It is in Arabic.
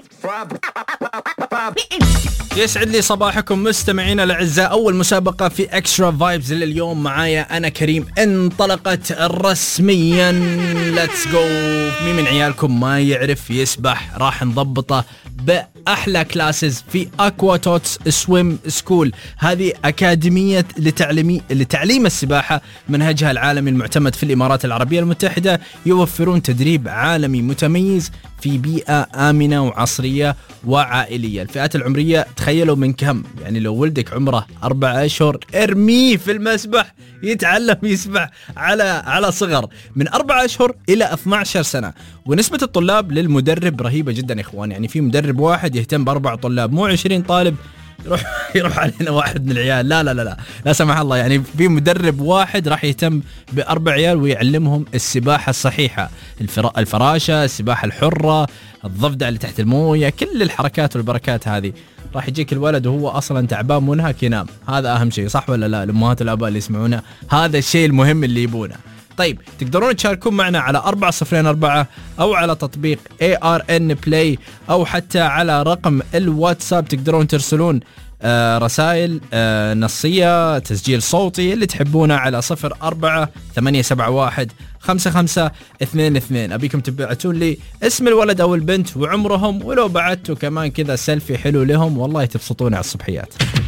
يسعد لي صباحكم مستمعينا الاعزاء. اول مسابقه في اكسترا فايبز لليوم معايا انا كريم انطلقت رسميا. ليتس جو. مين من عيالكم ما يعرف يسبح راح نضبطه بأحلى كلاسز في أكوا توتس سويم سكول. هذه أكاديمية لتعليم السباحة، منهجها العالمي المعتمد في الإمارات العربية المتحدة. يوفرون تدريب عالمي متميز في بيئة آمنة وعصرية وعائلية. الفئات العمرية تخيلوا من كم، يعني لو ولدك عمره 4 أشهر ارميه في المسبح يتعلم يسبح على صغر من 4 أشهر إلى 12 سنة. ونسبة الطلاب للمدرب رهيبة جدا يا إخوان، يعني في مدرب واحد يهتم ب4 طلاب، مو 20 طالب يروح علينا واحد من العيال. لا سمح الله، يعني في مدرب واحد راح يهتم ب4 عيال ويعلمهم السباحة الصحيحة، الفراشة، السباحة الحرة، الضفدع اللي تحت الموية، كل الحركات والبركات هذه. راح يجيك الولد وهو أصلا تعبان منهك ينام. هذا أهم شيء، صح ولا لا؟ الأمهات والآباء اللي يسمعونا، هذا الشيء المهم اللي يبونه. طيب تقدرون تشاركون معنا على 4004 أو على تطبيق ARN Play أو حتى على رقم الواتساب. تقدرون ترسلون رسائل نصية، تسجيل صوتي اللي تحبونه على 04-871-5522. أبيكم تبعتون لي اسم الولد أو البنت وعمرهم، ولو بعتوا كمان كذا سيلفي حلو لهم، والله تبسطوني على الصبحيات.